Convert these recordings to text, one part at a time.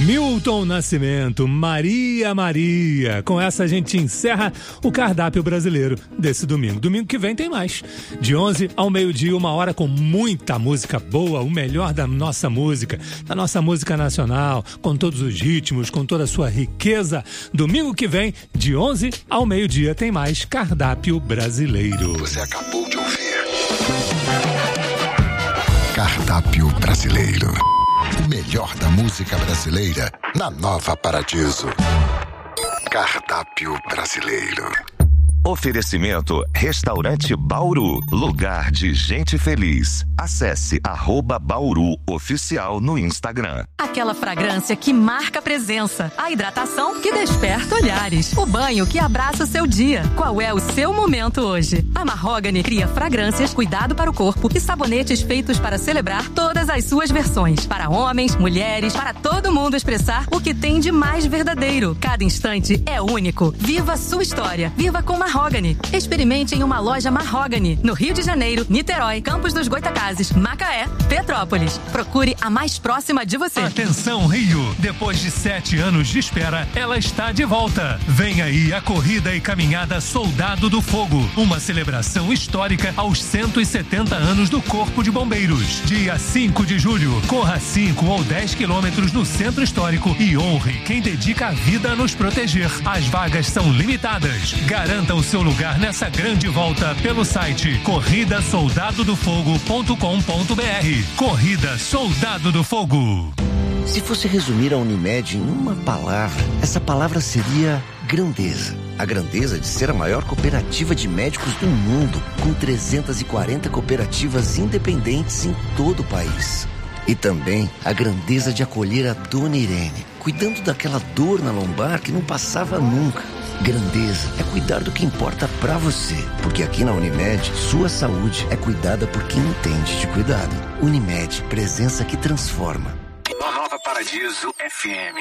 Milton Nascimento, Maria Maria. Com essa a gente encerra o cardápio brasileiro desse domingo. Domingo que vem tem mais. De 11 ao meio-dia, 1 hora com muita música boa, o melhor da nossa música nacional, com todos os ritmos, com toda a sua riqueza. Domingo que vem, de 11 ao meio-dia, tem mais cardápio brasileiro. Você acabou de ouvir Cardápio Brasileiro. O melhor da música brasileira na Nova Paradiso. Cardápio Brasileiro. Oferecimento Restaurante Bauru, lugar de gente feliz. Acesse @Bauru Oficial no Instagram. Aquela fragrância que marca presença, a hidratação que desperta olhares, o banho que abraça o seu dia. Qual é o seu momento hoje? A Mahogany cria fragrâncias, cuidado para o corpo e sabonetes feitos para celebrar todas as suas versões. Para homens, mulheres, para todo mundo expressar o que tem de mais verdadeiro. Cada instante é único. Viva a sua história. Viva com Mahogany. Experimente em uma loja Mahogany, no Rio de Janeiro, Niterói, Campos dos Goitacazes, Macaé, Petrópolis. Procure a mais próxima de você. Atenção, Rio! Depois de 7 anos de espera, ela está de volta. Vem aí a Corrida e Caminhada Soldado do Fogo, uma celebração histórica aos 170 anos do Corpo de Bombeiros. Dia 5 de julho, corra 5 ou 10 quilômetros no Centro Histórico e honre quem dedica a vida a nos proteger. As vagas são limitadas. Garanta o seu lugar nessa grande volta pelo site corridasoldadodofogo.com.br. Corrida Soldado do Fogo. Se fosse resumir a Unimed em uma palavra, essa palavra seria grandeza. A grandeza de ser a maior cooperativa de médicos do mundo, com 340 cooperativas independentes em todo o país. E também a grandeza de acolher a Dona Irene, cuidando daquela dor na lombar que não passava nunca. Grandeza é cuidar do que importa pra você, porque aqui na Unimed, sua saúde é cuidada por quem entende de cuidado. Unimed, presença que transforma. Na Nova Paradiso FM.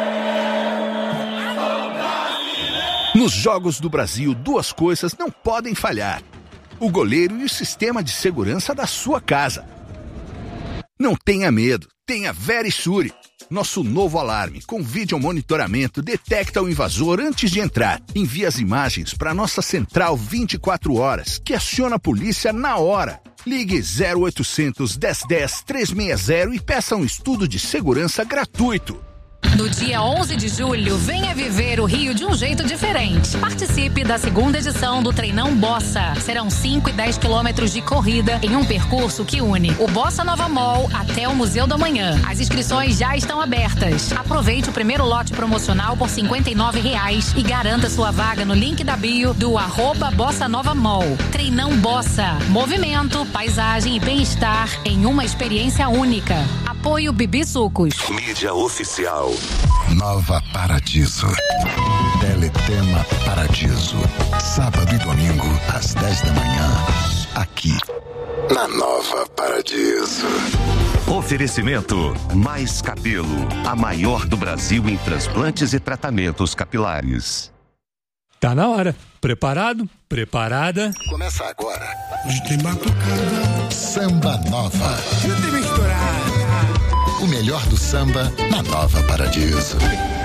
Nos Jogos do Brasil, 2 coisas não podem falhar: o goleiro e o sistema de segurança da sua casa. Não tenha medo, tenha Verisure. Nosso novo alarme com vídeo monitoramento detecta o invasor antes de entrar. Envia as imagens para nossa central 24 horas, que aciona a polícia na hora. Ligue 0800 1010 360 e peça um estudo de segurança gratuito. No dia 11 de julho, venha viver o Rio de um jeito diferente. Participe da 2ª edição do Treinão Bossa. Serão 5 e 10 quilômetros de corrida em um percurso que une o Bossa Nova Mall até o Museu da Manhã. As inscrições já estão abertas. Aproveite o primeiro lote promocional por R$ 59 e garanta sua vaga no link da bio do @Bossa Nova Mall. Treinão Bossa. Movimento, paisagem e bem-estar em uma experiência única. Apoio Bibi Sucos. Mídia oficial. Nova Paradiso. Teletema Paradiso. Sábado e domingo, às 10 da manhã. Aqui, na Nova Paradiso. Oferecimento Mais Cabelo, a maior do Brasil em transplantes e tratamentos capilares. Tá na hora. Preparado? Preparada? Começa agora. Hoje tem batucada. Samba Nova. Eu tenho estourado. O melhor do samba na Nova Paradiso.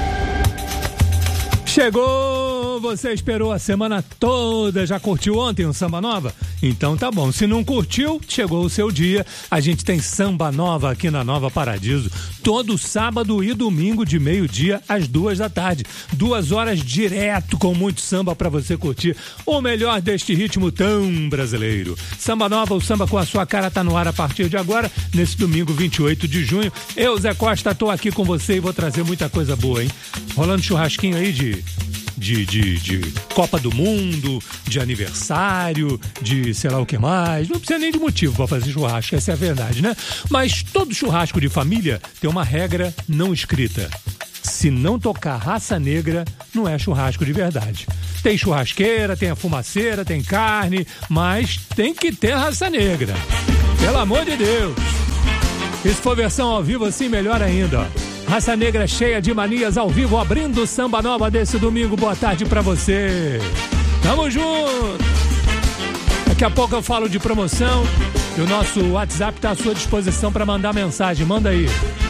Chegou! Você esperou a semana toda, já curtiu ontem um Samba Nova? Então tá bom, se não curtiu, chegou o seu dia. A gente tem Samba Nova aqui na Nova Paradiso, todo sábado e domingo de meio-dia às 2 da tarde. 2 horas direto com muito samba pra você curtir o melhor deste ritmo tão brasileiro. Samba Nova, o samba com a sua cara tá no ar a partir de agora, nesse domingo 28 de junho. Eu, Zé Costa, tô aqui com você e vou trazer muita coisa boa, hein? Rolando churrasquinho aí de Copa do Mundo, de aniversário, de sei lá o que mais. Não precisa nem de motivo pra fazer churrasco, essa é a verdade, né? Mas todo churrasco de família tem uma regra não escrita. Se não tocar raça negra, não é churrasco de verdade. Tem churrasqueira, tem a fumaceira, tem carne, mas tem que ter raça negra. Pelo amor de Deus! E se for versão ao vivo assim, melhor ainda, ó. Raça Negra cheia de manias ao vivo, abrindo o Samba Nova desse domingo. Boa tarde pra você. Tamo junto. Daqui a pouco eu falo de promoção e o nosso WhatsApp tá à sua disposição pra mandar mensagem. Manda aí.